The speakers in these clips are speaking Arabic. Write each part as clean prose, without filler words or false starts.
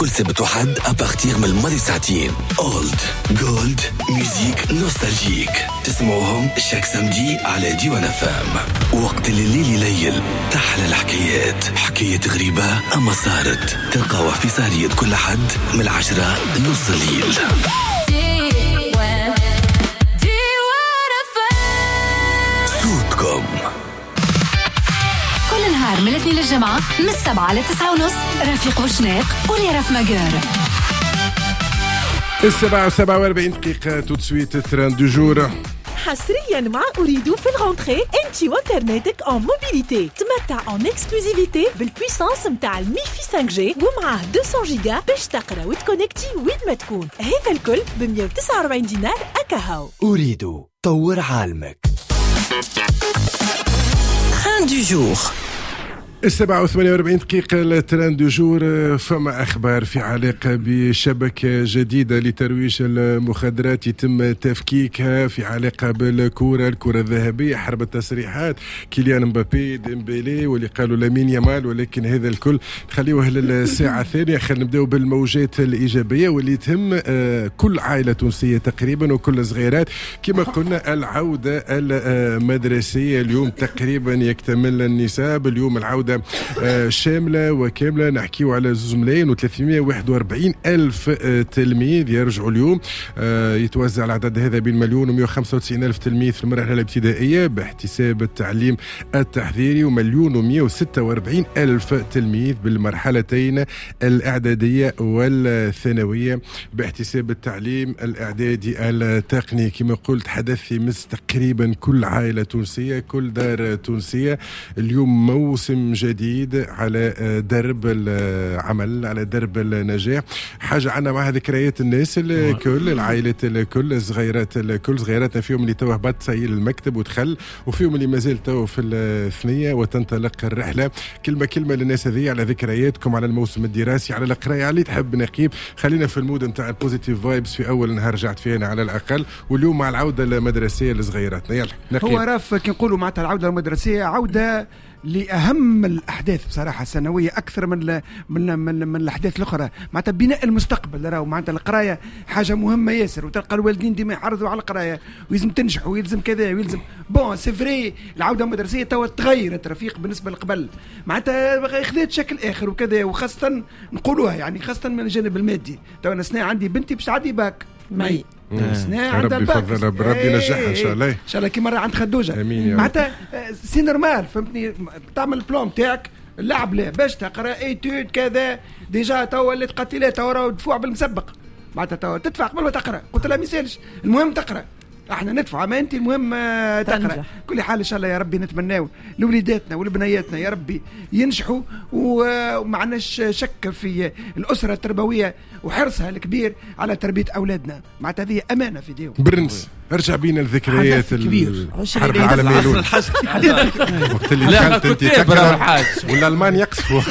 كل سبت وحد أبارتيغ من الماضي ساعتين. أولد جولد ميوزيك نوستالجيك تسمعوهم شاك سامدي على ديوان FM. وقت الليل يليل تحلى الحكايات، حكاية غريبة أما صارت تلقاوها في سهرية كل حد من 10 لنص الليل. صوتكم كل نهار من الاثنين للجمعة من 7 ل 9:30. رفيق وشناق وليرف مجار. 47 دقيقة تسويت تران دو جور. حصريا مع أريدو في الغونتري انتي وانترنتك en موبيليتي. تمتع en اكسكلوزيفيتي بالبويسانس متاع الميفي 5G ومعاه 200 جيجا باش تقرا وتكونكتي وين ما تكون. هذا الكل ب 149 دينار أكاهو. أريدو طور عالمك. تران دو جور. 47 دقيقة لتران دو جور. فما أخبار في علاقة بشبكة جديدة لترويج المخدرات يتم تفكيكها في علاقة بالكرة الذهبية. حرب التصريحات كيليان مبابي ديمبيلي واللي قالوا لامين يامال، ولكن هذا الكل نخليوه للساعة الثانية. خلينا نبداو بالموجات الإيجابية واللي تهم كل عائلة تونسية تقريبا وكل صغيرات. كما قلنا العودة المدرسية اليوم تقريبا يكتمل النساب. اليوم العودة شاملة وكاملة، نحكيو على 2,341 ألف تلميذ يرجعوا اليوم. يتوزع العدد هذا بين 1,195,000 تلميذ في المرحلة الابتدائية باحتساب التعليم التحضيري، و1,146,000 تلميذ بالمرحلتين الإعدادية والثانوية باحتساب التعليم الإعدادي التقني. كما قلت حدث يمس تقريبا كل عائلة تونسية، كل دار تونسية. اليوم موسم جديد على درب العمل، على درب النجاح. حاجة عنا معها ذكريات الناس الكل، العائلات الكل، الصغيرات الكل. صغيراتنا فيهم اللي توه هبط سيل المكتب ودخل، وفيهم اللي مازال تو في الثانية وتنطلق الرحلة. كلمة للناس هذه على ذكرياتكم، على الموسم الدراسي، على القراية، على اللي تحب نقيب. خلينا في المود نتاع البوزيتيف فايبس في أول نهار رجعت فينا على الأقل، واليوم مع العودة المدرسية لصغيراتنا. يلا نقيب. هو راف كي نقولوا معناتها العودة المدرسية عودة لأهم الأحداث بصراحة السنوية أكثر من الأحداث الأخرى. معناتها بناء المستقبل، راهو معناتها القراية حاجة مهمة ياسر، وتلقى الوالدين ديما يحرضوا على القراية ويلزم تنجحوا ويلزم كذا ويلزم بون سيفري. العودة المدرسية توا تغيرت رفيق بالنسبة لقبل، معناتها خذت شكل آخر وكذا، وخاصة نقولوها يعني خاصة من الجانب المادي. توا أنا سنة عندي بنتي باش تعدي باك مي ربي يفضل، ربي ينجحها ان شاء الله، ان شاء الله كي مره عند خدوجه. معناتها سي نورمال، فهمتني، تعمل البلان تاعك اللعب لا باش تقرا ايتود كذا. ديجا تو ولات قتيلات تو دفوع بالمسبق، معناتها تو تدفع قبل ما تقرا. قلت لها ما يسالش، المهم تقرا، احنا ندفع ما انت المهم تقرا. كل حال ان شاء الله يا ربي نتمناو لوليداتنا ولبنياتنا يا ربي ينجحوا، وما عندناش شك في الاسره التربويه وحرصها الكبير على تربيه اولادنا. معناتها هذه امانه في ديهم. برنس ارجع بينا الذكريات الحرب العالميه الاولى. وقت اللي دخلت انت تكره ولا المان يقصفوا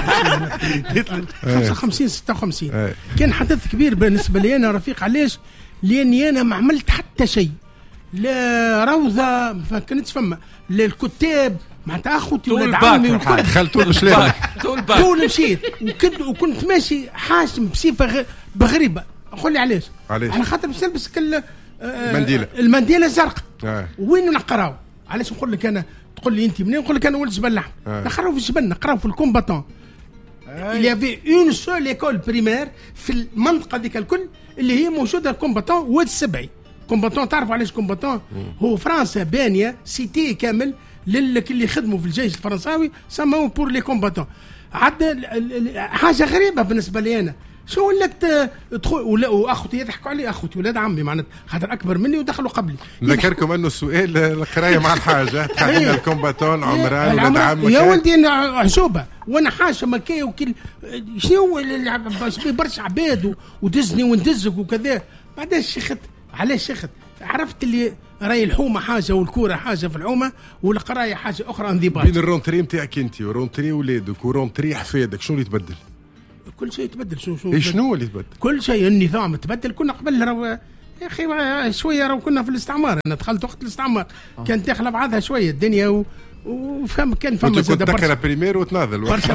55 56 كان حدث كبير بالنسبه لي انا رفيق. علاش؟ لاني انا ما عملت حتى شيء، لا روضه ما كانتش فما، لا الكتاب معناتها اخوتي ولاد عمي دخلتوا بشلالك طول مشيت وكنت ماشي حاشم بصفه بغريبه. قول لي علاش؟ على خاطر باش نلبس المنديله الزرقاء. وين نقراو؟ علاش نقول لك انا؟ تقول لي انت منين؟ نقول لك انا ولد جبل لحم. نقراو في الجبل، نقراو في الكومباتون. il y avait une seule école primaire في المنطقه ذيك الكل اللي هي موجوده الكومباتون واد السبعي. كومباتون تعرف علاش كومباتون؟ هو فرنسا بانيه سيتي كامل اللي يخدموا في الجيش الفرنساوي سموه بور لي كومباتون. عاد حاجه غريبه بالنسبه لي انا. شو ولات تدخل واخوتي يضحكوا علي، اخوتي ولاد عمي معناتها خاطر اكبر مني ودخلوا قبلي. ذكركم انه السؤال القرايه مع الحاجه تحديدا الكومباتون عمران ولاد عمك يا ولدي انا عشوبه وانا حاشه مكيه وكل شنو برشا عباد ودزني وندزك وكذا. بعدين شيخت. علاش شيخت؟ عرفت اللي راي الحومه حاجه والكوره حاجه في الحومه والقرايه حاجه اخرى. انضباط بين الرونتري نتاعك انت ورونتري ولادك ورونتري حفادك، شنو اللي يتبدل؟ كل شيء يتبدل. شنو اللي يتبدل؟ كل شيء، النظام تبدل. كنا قبل يا اخي شويه كنا في الاستعمار، انا دخلت وقت الاستعمار كانت داخله بعضها شويه الدنيا وفهم كان فما زاد تذكر بريمير وتناظل والله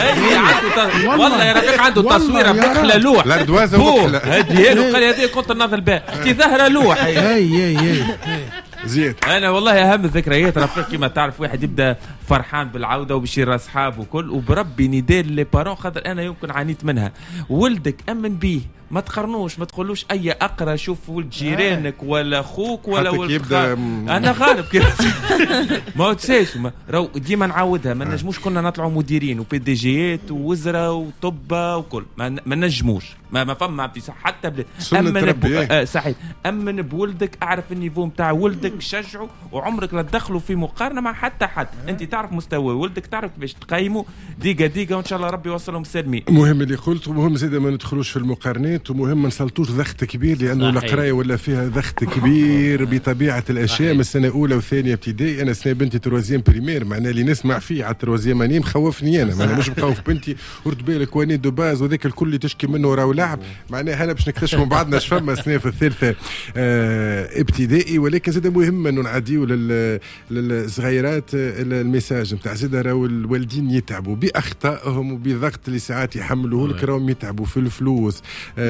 يا رفيق عنده تصويره بكله لوح الاردوازه هذه قال هذه كنت ناظل بها كي ظهر لوح اي زيد. انا والله اهم الذكريات رفيق كيما تعرف واحد يبدا فرحان بالعوده وبشير اصحاب وكل وبربي نداء لي بارون خاطر انا يمكن عانيت منها. ولدك امن بيه ما تقارنوش ما تقولوش اي اقرا شوف ولد جيرانك ولا اخوك ولا ولد انا غالب كده ما تساش ديما نعاودها ما نجموش كنا نطلعوا مديرين وبي دي جيات ووزراء وطبه وكل ما نجموش ما فما حتى امن صحيح امن بولدك اعرف النيفو نتاع ولدك شجعه وعمرك لا تدخلوا في مقارنه مع حتى حد انت تعرف مستوى ولدك تعرف باش تقيمه دقيقه وان شاء الله ربي يوصلهم سالمين. مهم اللي قلت ومهم زيد ما ندخلوش في المقارنات ومهم ما نسلطوش ضغط كبير لانه القرايه ولا فيها ضغط كبير بطبيعه الاشياء من السنه اولى وثانيه ابتدائي. انا سنه بنتي تروازيام بريمير معناها اللي نسمع فيه على التروازيام اني مخوفني انا مش مخوف بنتي ورد بالك واني دو باز وذاك الكل اللي تشكي منه راهو لعب معناها انا باش نكتشفوا بعضنا اش فما سنه في الثالثه ابتدائي. ولكن زاد مهم انه نعديو للصغيرات الميساج نتاع زاد راهو الوالدين يتعبوا باخطائهم وبضغط اللي ساعات يحملوه لك راهم يتعبوا في الفلوس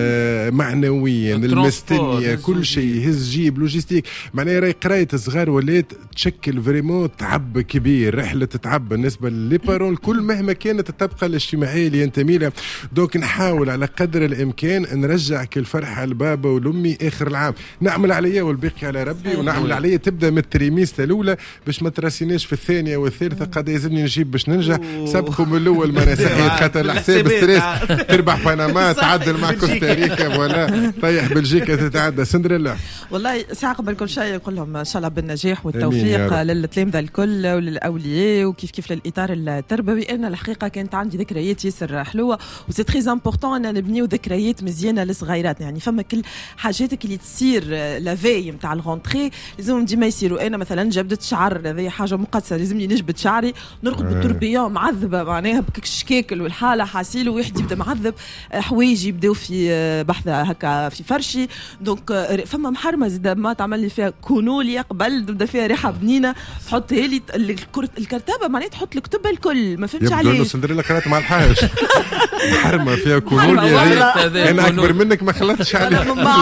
معنويا المستنيه كل شيء يهز جيب لوجيستيك معناها راهي قرايه الصغار ولات تشكل فريمون تعب كبير رحله تعب بالنسبه لي بارون كل مهما كانت الطبقه الاجتماعيه اللي ينتمي لها. دونك نحاول على قدر الامكان نرجع كل فرحه لبابا ولامي اخر العام نعمل عليا والباقي على ربي ونعمل عليا تبدا من التريميست الاولى باش ما تراسيناش في الثانيه والثالثه قد يلزمني نجيب باش ننجح سبقوا من الاول ما نسحيت خاطر الحساب ستريس تربح بنما تعدل مع كوستاريكا ولا طيح بلجيكا تتعدى سندريلا. والله ساعة قبل كل شيء نقول لهم ان شاء الله بالنجاح والتوفيق للتلامذه الكل وللاولياء وكيف كيف للاطار التربوي. انا الحقيقه كانت عندي ذكريات ياسر حلوه وسي تري امبورطون ان نبنيو ذكريات مزيانه للصغيرات يعني فما كل حاجاتك اللي تصير لافي نتاع الغونتري لازم ديما يصيروا. انا مثلا جبدت شعر هذه حاجه مقدسه لازمني نجبد شعري نرقد بالتوربيون معذبه معناها بكك الشكاكل والحاله حاسيل وواحد يبدا معذب حوايجي يبداو في بحثه هكا في فرشي. دونك فما محرمه زاد ما تعمل لي فيها كونوليا قبل تبدا فيها ريحه بنينه تحط لي الكرتابه معناها تحط الكتب الكل ما فهمتش عليه. يبدو سندريلا قرات مع الحاج محرمه فيها كونوليا انا اكبر منك ما خلطتش عليها ما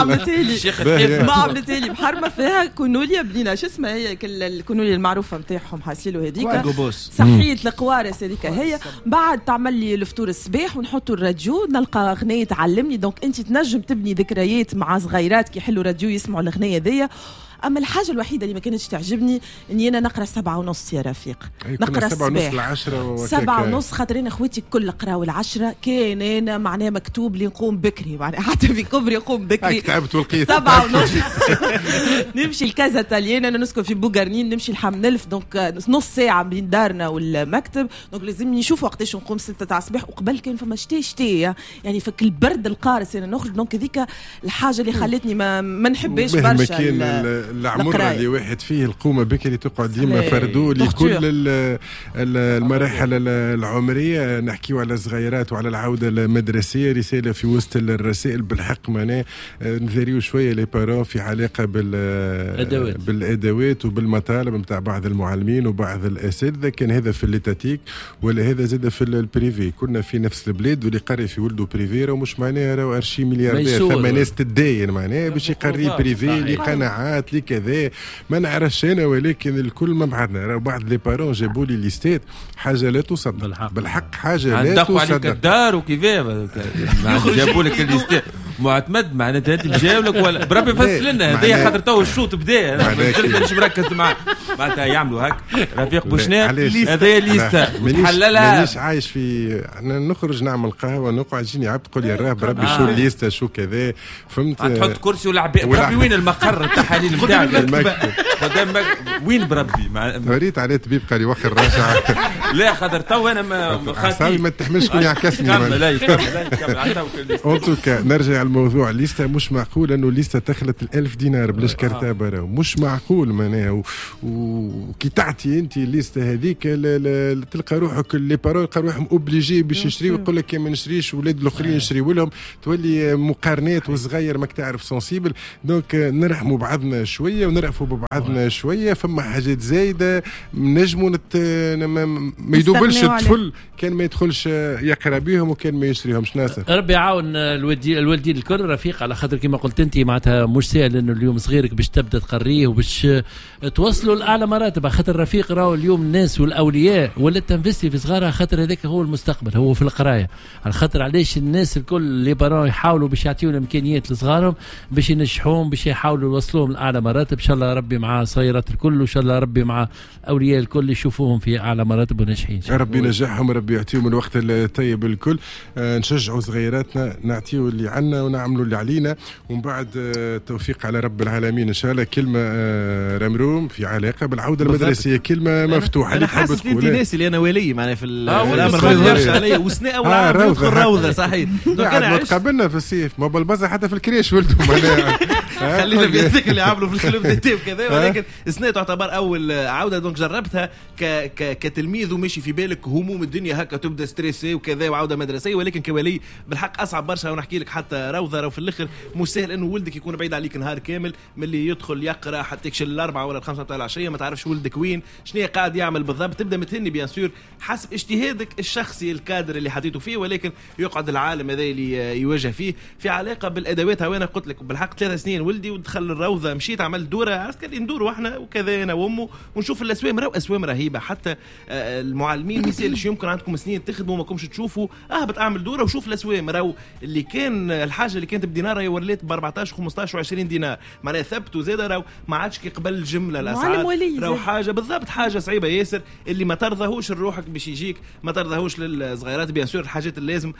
عملتها لي محرمه فيها كونوليا بنينه شو اسمها هي الكونوليا المعروفه نتاعهم حاسيلو هذيك صحيه القوارص هذيك هي. بعد تعمل لي الفطور الصباح ونحطوا الراديو نلقى اغنيه تعلمني. دونك انت تنجم تبني ذكريات مع صغيرات كي يحلوا راديو يسمعوا الاغنيه ذي. اما الحاجه الوحيده اللي ما كانتش تعجبني اني انا نقرا 7:30 يا رفيق نقرا الصباح 7:30 خاطر انا اخواتي الكل قراوا 10 كان انا معناها مكتوب لي نقوم بكري معناها حتى في كبري يقوم بكري تعبت ولقيت 7:30 نمشي الكازا تاليان انا نسكن في بوغارنين نمشي الحمنلف دونك نص ساعه بين دارنا والمكتب. دونك لازمني نشوف وقتاش نقوم 6 تاع الصباح وقبل كان فما شتي يعني فك البرد القارس انا نخرج. دونك هذيك الحاجه اللي خلتني ما نحبش برشا العمر اللي واحد فيه القومه بكري تقعد ديما فردو لكل المراحل العمريه. نحكيو على الصغيرات وعلى العوده المدرسيه رساله في وسط الرسائل بالحق معناه نذريو شويه لي بارون في علاقه بالادوات وبالمطالب نتاع بعض المعلمين وبعض الاساتذه. كان هذا في الليتاتيك ولا هذا زاد في البريفي. كنا في نفس البلاد واللي قري في ولده بريفي راه مش معناها راه ارشي ملياردير ثم ناس تداين معناها باش يقري بريفي لقناعات كذا ما نعرفش انا. ولكن الكل ما بعدنا بعض لي بارون جابوا لي ليستات حاجه لا تصدق بالحق حاجه لا تصدق عليك الدار وكيفاه جابوا لك الليستات معتمد معناتها انت مجاوب لك ولا بربي فصل لنا هذه خاطر تو الشوط بدا انا مش مركز معاه معناتها يعملوا هكا رفيق بوشناق هذه ليسته متحللها مانيش عايش في انا نخرج نعمل قهوه نقعد يجيني عبد تقول لي راه بربي شو الليسته شو كذا فهمت تحط كرسي ولا بربي وين المقر التحاليل نتاعك قدام وين بربي وريت عليه طبيب قال لي وخر راجع لا خاطر تو انا ما خاطر ما تحملش كون يعكسني لا يكمل اون توكا نرجع الموضوع ليستا مش معقول انه ليستا دخلت 1000 دينار بلاش كرتابه راهو مش معقول معناها وكي تعطي انت الليستا هذيك تلقى روحك لي بارون يلقى روحهم اوبليجي باش يشريو ويقول لك ما نشريش ولاد الاخرين يشريوا لهم تولي مقارنات وصغير ماك تعرف سنسيبل دونك نرحموا بعضنا شويه ونرأفوا ببعضنا شويه فما حاجات زايده نجموا ما يدوبلش الطفل كان ما يدخلش يقرا بهم وكان ما يشريهمش ناصر ربي يعاون الوالدين الكل رفيق على خاطر كما قلت انت معناتها مش سهل انه اليوم صغيرك باش تبدا تقريه وباش توصلوا لاعلى مراتب خاطر الرفيق راهو اليوم الناس والاولياء ولا تنفستي في صغارها خاطر هذاك هو المستقبل هو في القرايه على خاطر علاش الناس الكل لي بارون يحاولوا باش يعطيون امكانيات لصغارهم باش ينجحوهم باش يحاولوا يوصلوهم لاعلى مراتب ان شاء الله ربي مع صغيرات الكل وان شاء الله ربي مع اولياء الكل يشوفوهم في اعلى مراتب وناجحين ربي ينجحهم ربي يعطيهم الوقت الطيب الكل نشجعوا صغيراتنا نعطيوا اللي عنا ونعملوا اللي علينا ومن بعد توفيق على رب العالمين ان شاء الله كلمه رمروم في علاقه بالعوده المدرسيه كلمه مفتوحه انا حاسس انت ناسي اللي انا ولي معنا في الامر ما يظهرش علي وسناء ولا يدخل روضه صحيح ما تقابلنا في الصيف ما بالبزه حتى في الكريش ولدوا خلينا بيدك اللي عملوا في الكلوب دي وكذا ولكن سناء تعتبر اول عوده دونك جربتها كتلميذ ومشي في بالك هموم الدنيا هكا تبدا ستريسي وكذا وعوده مدرسيه ولكن كولي بالحق اصعب برشا ونحكي لك حتى روضه في الاخر مش سهل انه ولدك يكون بعيد عليك نهار كامل من يدخل يقرا حتى يكشل الاربعه ولا الخمسه تاع العشيه ما تعرفش ولدك وين شنو قاعد يعمل بالضبط تبدا متهني بيان سور حسب اجتهادك الشخصي الكادر اللي حطيته فيه ولكن يقعد العالم هذا اللي يواجه فيه في علاقه بالادوات وانا قلت لك بالحق 3 سنين ولدي ودخل الروضه مشيت عملت دوره عسكري ندوروا احنا وكذا انا وامه ونشوف الاسوام اسوام رهيبه حتى المعلمين ما يسالش يمكن عندكم سنين تخدموا ما كومش تشوفوا اهبط اعمل دوره وشوف الاسوام راهو اللي كان الحاجه اللي كانت بدينار هي ولات ب 14 15 و20 دينار معناها ثبت وزاد راهو ما عادش كي قبل الجمله الاسعار راهو حاجه بالضبط حاجه صعيبه ياسر اللي ما ترضاهوش لروحك باش يجيك ما ترضاهوش للصغيرات بيان سور الحاجات اللازم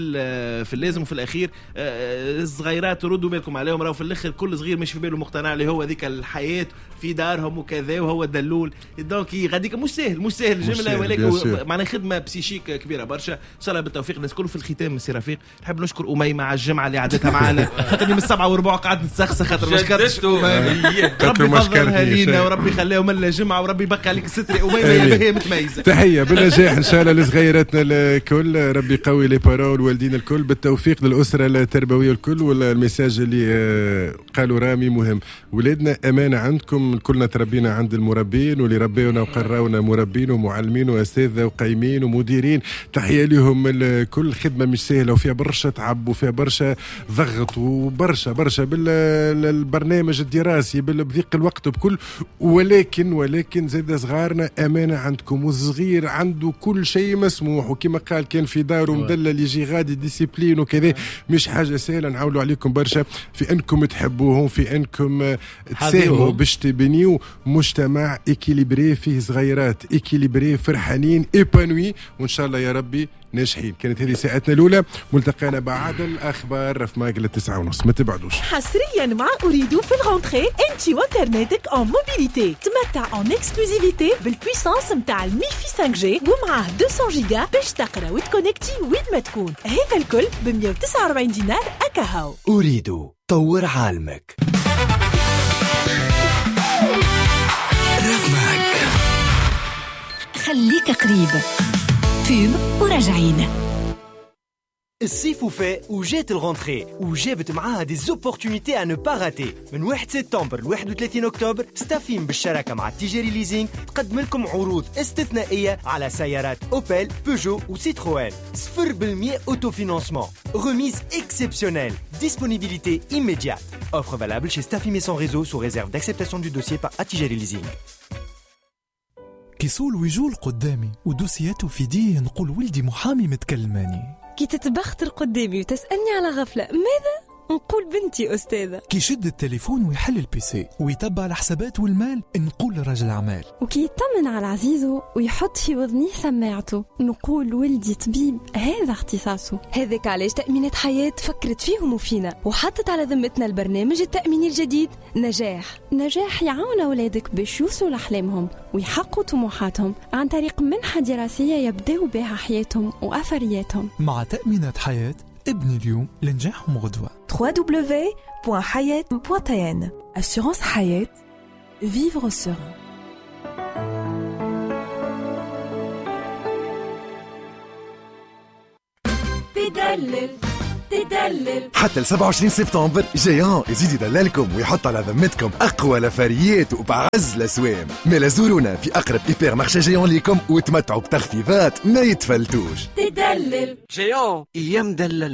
في اللازم وفي الاخير الصغيرات ردوا بالكم عليهم راهو في الاخر كل صغير مش في باله مقتنع اللي هو ذيك الحياه في دارهم وكذا وهو الدلول دونك غاديك مش سهل الجمله ولكن معناها خدمه بسيشيك كبيره برشا ان شاء الله بالتوفيق الناس كله في الختام سي رفيق نحب نشكر أميمة على الجمعه اللي عدتها معنا خاطرني من 7 وربع قاعد نتسخسخ خاطر ما شكرتش ربي يفضلها لينا وربي يخليهم لنا جمعه وربي يبقى عليك الستر أميمة هي متميزه تحيه بالنجاح ان شاء الله لصغيراتنا الكل ربي يقوي لي بارون والوالدين الكل بالتوفيق للاسره التربويه الكل والميساج اللي قالوا رامي مهم ولادنا امانه عندكم كلنا تربينا عند المربين واللي ربيونا وقراونا مربين ومعلمين واساتذه وقايمين ومديرين تحيه لهم الكل خدمه مش سهله وفيها برشا تعب وفيها برشا ضغط وبرشا بالبرنامج الدراسي بضيق الوقت بكل ولكن زاد صغارنا امانه عندكم والصغير عنده كل شيء مسموح وكما قال كان في داره مدلل يجي غادي ديسيبلين وكذا مش حاجه سهله نعاولوا عليكم برشا في انكم تحبوهم في انكم تساهموا باش تبنيوا مجتمع اكيليبري فيه صغيرات اكيليبري فرحانين ايبانوي وان شاء الله يا ربي ناجحين. كانت هذه ساعتنا الأولى ملتقانا بعد الأخبار في ماقلة 9:30 ما تبعدوش. حصريا مع أريدو في الغونتري انت وانترنتك en موبيليتي تمتع en اكسكلوزيفيتي بالبويسانس متاع الميفي 5G ومعاه 200 جيجا باش تقرا وتكونكتي وين ما تكون هذا الكل ب 149 دينار أكاهو. أريدو طور عالمك. رفمك خليك قريب فيب وراجعين. الصيف وفاء وجات الغونتري وجابت معاها دي زوبورتونيتي à ne pas rater. من 1 سبتمبر ل 31 أكتوبر ستافين بالشراكة مع تيجيري ليزينغ تقدم لكم عروض استثنائية على سيارات أوبل، بيجو وسيتروين. 0% autofinancement. Remise exceptionnelle. Disponibilité immédiate. Offre valable chez Staffim et son réseau sous réserve d'acceptation du dossier par Tijeri Leasing. كيسول ويجول قدامي ودوسياته في ديه نقول ولدي محامي متكلماني. كي تتبختر قدامي وتسألني على غفلة ماذا؟ نقول بنتي أستاذة. كي يشد التليفون ويحل البيسي ويتبع الحسابات والمال نقول رجل أعمال. وكي يطمن على عزيزه ويحط في وذنيه سماعته نقول ولدي طبيب هذا اختصاصه. هذاك علاش تأمينات حياة فكرت فيهم وفينا وحطت على ذمتنا البرنامج التأميني الجديد نجاح يعاون أولادك باش يوصلوا لأحلامهم ويحققوا طموحاتهم عن طريق منحة دراسية يبدأوا بها حياتهم وأثرياتهم. مع تأمينات حياة ابني اليوم لنجاحهم غدوة. www.hayat.tn. Assurance Hayat. Vivre serein. تدلل حتى 27 سبتمبر جيان يزيد يدللكم ويحط على ذمتكم أقوى لفاريات وبعز الأسوام. ملا زورونا في أقرب إيبر مارشي جيان ليكم وتمتعوا بتخفيضات ما يتفلتوش. تدلل جيان أيام دلل.